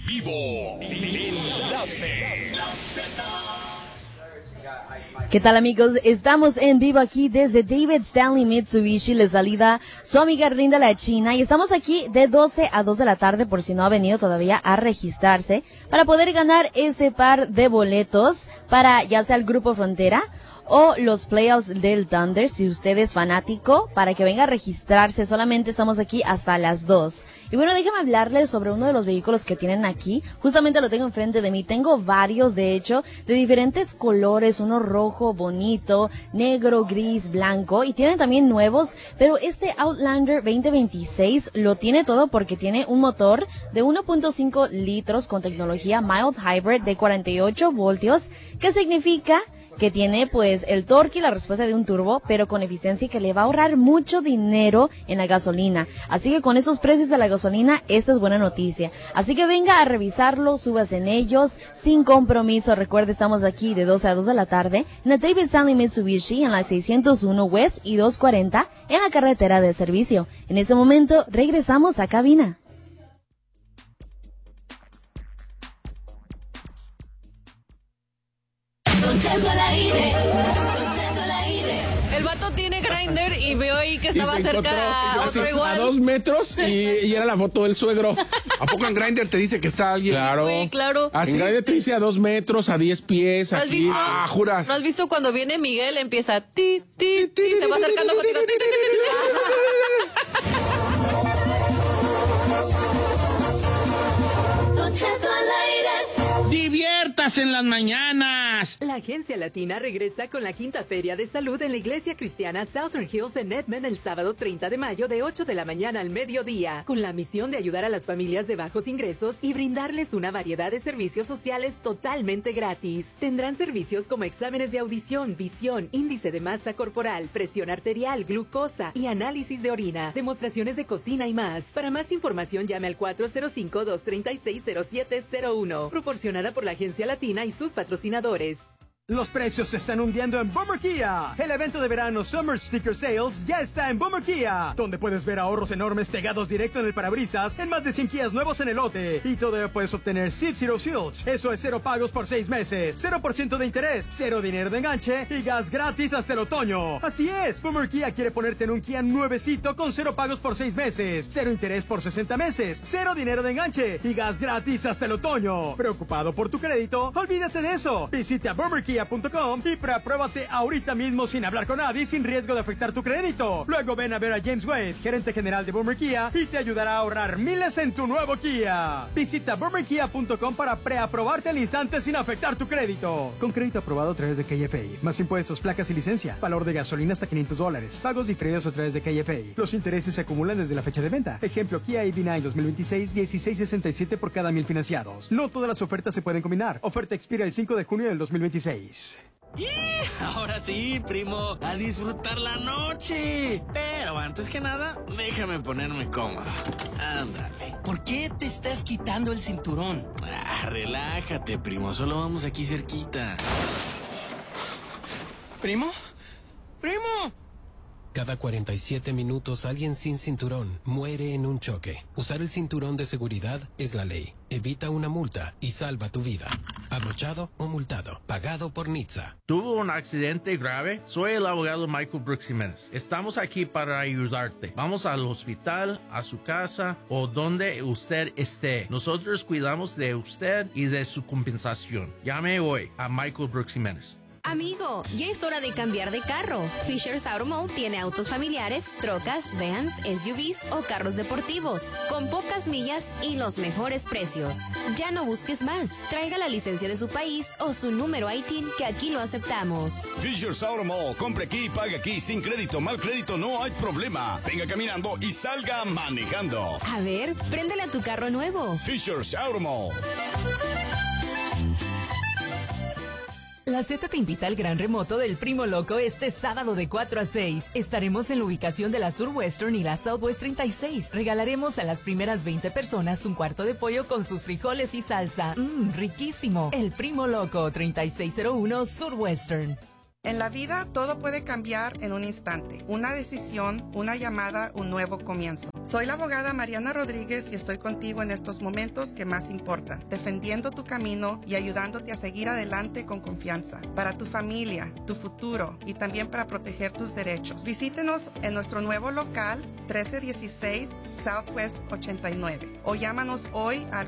vivo. Enlace. ¿Qué tal, amigos? Estamos en vivo aquí desde David Stanley Mitsubishi. Les saluda su amiga Rinda La China y estamos aquí de 12 a 2 de la tarde por si no ha venido todavía a registrarse para poder ganar ese par de boletos para ya sea el Grupo Frontera o los playoffs del Thunder, si usted es fanático, para que venga a registrarse. Solamente estamos aquí hasta las 2. Y bueno, déjame hablarles sobre uno de los vehículos que tienen aquí. Justamente lo tengo enfrente de mí. Tengo varios, de hecho, de diferentes colores. Uno rojo, bonito, negro, gris, blanco. Y tienen también nuevos, pero este Outlander 2026 lo tiene todo porque tiene un motor de 1.5 litros con tecnología mild hybrid de 48 voltios, que significa que tiene pues el torque y la respuesta de un turbo, pero con eficiencia que le va a ahorrar mucho dinero en la gasolina. Así que con esos precios de la gasolina, esta es buena noticia. Así que venga a revisarlo, súbase en ellos, sin compromiso. Recuerde, estamos aquí de 12 a 2 de la tarde en la David Stanley Mitsubishi en la 601 West y 240 en la carretera de servicio. En ese momento, regresamos a cabina. El vato tiene Grindr y veo ahí que estaba cerca a otro igual. A 2 metros y era la foto del suegro. ¿A poco en Grindr te dice que está alguien? Claro. Sí, claro. ¿Ah, en Grindr te dice a 2 metros, a 10 pies, ¿No has aquí. visto? Juras. ¿No has visto cuando viene Miguel? Empieza ti, ti, ti, se va acercando contigo. Ti, ti, ti, ti, ti. ¡Diviértase en las mañanas! La Agencia Latina regresa con la quinta Feria de Salud en la Iglesia Cristiana Southern Hills en Edmond el sábado 30 de mayo de 8 de la mañana al mediodía, con la misión de ayudar a las familias de bajos ingresos y brindarles una variedad de servicios sociales totalmente gratis. Tendrán servicios como exámenes de audición, visión, índice de masa corporal, presión arterial, glucosa y análisis de orina, demostraciones de cocina y más. Para más información llame al 405-236-0701, proporcionada por la Agencia Latina y sus patrocinadores. Los precios se están hundiendo en Boomer Kia. El evento de verano Summer Sticker Sales ya está en Boomer Kia, donde puedes ver ahorros enormes pegados directo en el parabrisas en más de 100 Kias nuevos en el lote. Y todavía puedes obtener Zero Silch. Eso es 0 pagos por 6 meses, 0% de interés, 0 dinero de enganche y gas gratis hasta el otoño. Así es, Boomer Kia quiere ponerte en un Kia nuevecito con 0 pagos por 6 meses, 0 interés por 60 meses, 0 dinero de enganche y gas gratis hasta el otoño. ¿Preocupado por tu crédito? Olvídate de eso. Visita Boomer Kia y pruébate ahorita mismo sin hablar con nadie, sin riesgo de afectar tu crédito. Luego ven a ver a James Wade, gerente general de Boomer Kia, y te ayudará a ahorrar miles en tu nuevo Kia. Visita boomerkia.com para preaprobarte al instante sin afectar tu crédito. Con crédito aprobado a través de KFA. Más impuestos, placas y licencia. Valor de gasolina hasta $500. Pagos diferidos a través de KFA. Los intereses se acumulan desde la fecha de venta. Ejemplo, Kia EV9 2026, 1667 por cada 1000 financiados. No todas las ofertas se pueden combinar. Oferta expira el 5 de junio del 2026. Ahora sí, primo, a disfrutar la noche. Pero antes que nada, déjame ponerme cómodo. Ándale. ¿Por qué te estás quitando el cinturón? Relájate, primo, solo vamos aquí cerquita. ¿Primo? ¡Primo! Cada 47 minutos alguien sin cinturón muere en un choque. Usar el cinturón de seguridad es la ley. Evita una multa y salva tu vida. Abrochado o multado. Pagado por NHTSA. ¿Tuvo un accidente grave? Soy el abogado Michael Brooks Jiménez. Estamos aquí para ayudarte. Vamos al hospital, a su casa o donde usted esté. Nosotros cuidamos de usted y de su compensación. Llame hoy a Michael Brooks Jiménez. Amigo, ya es hora de cambiar de carro. Fisher's Auto Mall tiene autos familiares, trocas, vans, SUVs o carros deportivos, con pocas millas y los mejores precios. Ya no busques más. Traiga la licencia de su país o su número ITIN, que aquí lo aceptamos. Fisher's Auto Mall. Compre aquí y pague aquí. Sin crédito, mal crédito, no hay problema. Venga caminando y salga manejando. A ver, préndele a tu carro nuevo. Fisher's Auto Mall. La Z te invita al gran remoto del Primo Loco este sábado de 4 a 6. Estaremos en la ubicación de la Surwestern y la Southwest 36. Regalaremos a las primeras 20 personas un cuarto de pollo con sus frijoles y salsa. Riquísimo. El Primo Loco, 3601 Surwestern. En la vida todo puede cambiar en un instante. Una decisión, una llamada, un nuevo comienzo. Soy la abogada Mariana Rodríguez y estoy contigo en estos momentos que más importan, defendiendo tu camino y ayudándote a seguir adelante con confianza. Para tu familia, tu futuro y también para proteger tus derechos. Visítenos en nuestro nuevo local 1316 Southwest 89 o llámanos hoy al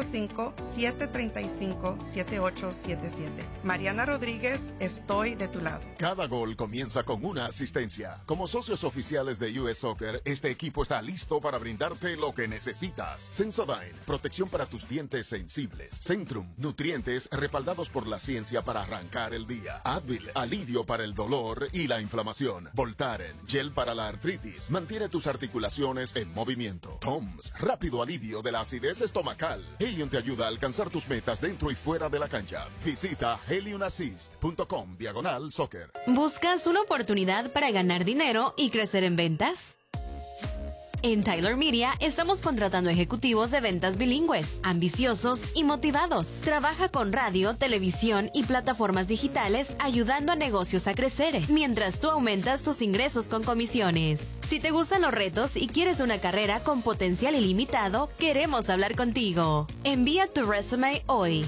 405-735-7877. Mariana Rodríguez, estoy de tu lado. Cada gol comienza con una asistencia. Como socios oficiales de US Soccer, este equipo está listo para brindarte lo que necesitas. Sensodyne, protección para tus dientes sensibles. Centrum, nutrientes respaldados por la ciencia para arrancar el día. Advil, alivio para el dolor y la inflamación. Voltaren, gel para la artritis, mantiene tus articulaciones en movimiento. Toms, rápido alivio de la acidez estomacal. Helium te ayuda a alcanzar tus metas dentro y fuera de la cancha. Visita heliumassist.com/soccer. ¿Buscas una oportunidad para ganar dinero y crecer en ventas? En Tyler Media estamos contratando ejecutivos de ventas bilingües, ambiciosos y motivados. Trabaja con radio, televisión y plataformas digitales ayudando a negocios a crecer, mientras tú aumentas tus ingresos con comisiones. Si te gustan los retos y quieres una carrera con potencial ilimitado, queremos hablar contigo. Envía tu resume hoy.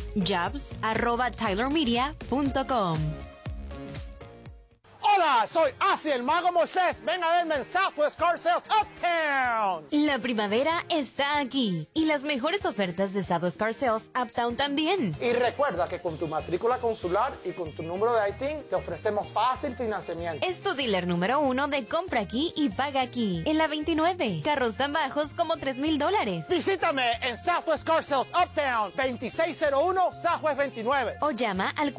jobs@tylermedia.com. Hola, soy Asi el Mago Moisés. Ven a verme en Southwest Car Sales Uptown. La primavera está aquí y las mejores ofertas de Southwest Car Sales Uptown también. Y recuerda que con tu matrícula consular y con tu número de ITIN te ofrecemos fácil financiamiento. Es tu dealer número 1 de compra aquí y paga aquí. En la 29, carros tan bajos como $3,000. Visítame en Southwest Car Sales Uptown, 2601 Southwest 29. O llama al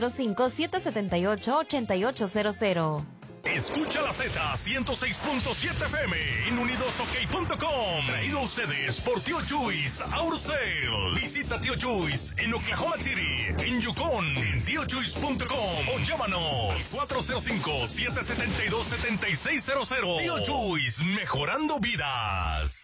405-778-8800. Escucha la Z 106.7 FM en unidosok.com. Traído a ustedes por Tío Chuys Auto Sales. Visita Tío Chuys en Oklahoma City, en Yukon, en tiochuys.com o llámanos 405-772-7600. Tío Chuys, mejorando vidas.